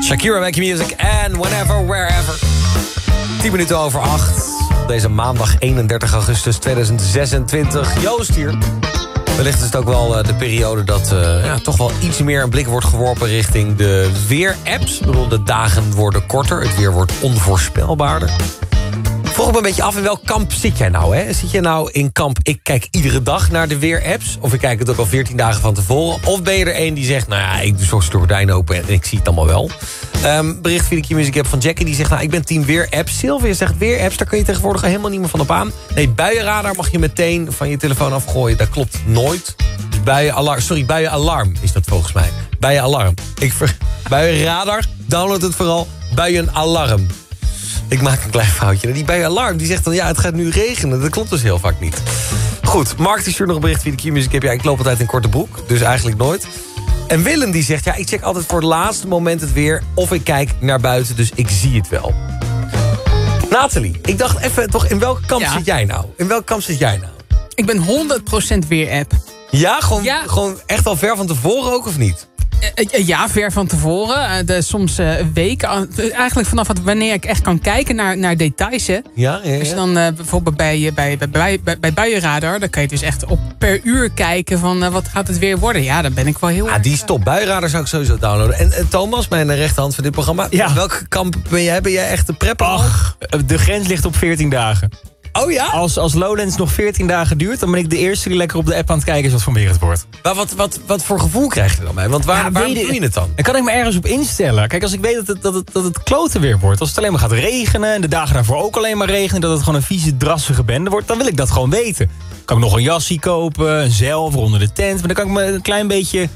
Shakira, Make Music en Whenever, Wherever. 10 minuten over 8. Deze maandag 31 augustus 2026. Joost hier. Wellicht is het ook wel de periode dat toch wel iets meer een blik wordt geworpen richting de weerapps. Ik bedoel, de dagen worden korter, het weer wordt onvoorspelbaarder. Vroeg me een beetje af, in welk kamp zit jij nou? Hè? Zit jij nou in kamp, ik kijk iedere dag naar de weerapps? Of ik kijk het ook al 14 dagen van tevoren? Of ben je er een die zegt, nou ja, ik doe soms de gordijn open en ik zie het allemaal wel? Bericht via de Q-Music app van Jackie, die zegt, nou, ik ben team weerapps. Sylvia zegt, weerapps, daar kun je tegenwoordig helemaal niet meer van op aan. Nee, buienradar mag je meteen van je telefoon afgooien. Dat klopt nooit. Dus buienalarm is dat volgens mij. Buienalarm. Buienradar, download het vooral. Buienalarm. Ik maak een klein foutje. Die buienalarm die zegt dan, ja, het gaat nu regenen. Dat klopt dus heel vaak niet. Goed, Mark die stuurt nog een bericht via de Q-Music app. Ja, ik loop altijd in korte broek, dus eigenlijk nooit. En Willem die zegt, ja, ik check altijd voor het laatste moment het weer. Of ik kijk naar buiten, dus ik zie het wel. Nathalie, ik dacht even, toch, in welke kamp zit jij nou? In welke kamp zit jij nou? Ik ben 100% weer-app. Ja, gewoon echt al ver van tevoren ook, of niet? Ja, ver van tevoren. Soms weken. Eigenlijk vanaf wanneer ik echt kan kijken naar details. Hè. Ja. Als je dan bijvoorbeeld bij buienradar, dan kan je dus echt op per uur kijken van wat gaat het weer worden. Ja, dan ben ik wel heel erg... die is top. Buienradar zou ik sowieso downloaden. En Thomas, mijn rechterhand van dit programma. Ja. Welke kamp ben jij? Ben jij echt de prepper? Ach, de grens ligt op 14 dagen. Oh ja? Als Lowlands nog 14 dagen duurt, dan ben ik de eerste die lekker op de app aan het kijken is wat voor weer het wordt. Maar wat voor gevoel krijg je dan bij? Want waarom doe je het dan? Dan kan ik me ergens op instellen. Kijk, als ik weet dat het kloten weer wordt. Als het alleen maar gaat regenen en de dagen daarvoor ook alleen maar regenen, dat het gewoon een vieze, drassige bende wordt, dan wil ik dat gewoon weten. Kan ik nog een jasje kopen, een zeil voor onder de tent. Maar dan kan ik me een klein beetje,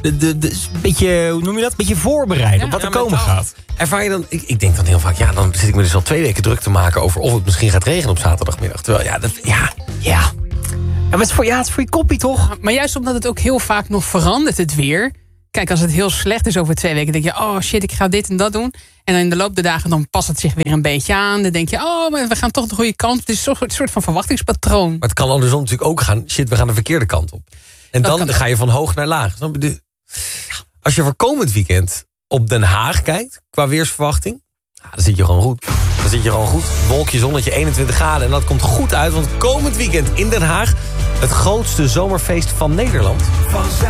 hoe noem je dat? Een beetje voorbereiden op wat er komen gaat. Ervaar je dan, ik denk dan heel vaak, ja, dan zit ik me dus al 2 weken druk te maken over of het misschien gaat regenen op zaterdagmiddag. Terwijl, Ja, maar het is voor je koppie, toch? Maar juist omdat het ook heel vaak nog verandert, het weer. Kijk, als het heel slecht is over 2 weken, denk je, oh shit, ik ga dit en dat doen. En dan in de loop der dagen, dan past het zich weer een beetje aan. Dan denk je, oh, maar we gaan toch de goede kant. Het is toch een soort van verwachtingspatroon. Maar het kan andersom natuurlijk ook gaan, shit, we gaan de verkeerde kant op. En dan ga je van hoog naar laag. Als je voor komend weekend op Den Haag kijkt, qua weersverwachting, dan zit je gewoon goed. Wolkje, zonnetje, 21 graden. En dat komt goed uit, want komend weekend in Den Haag het grootste zomerfeest van Nederland.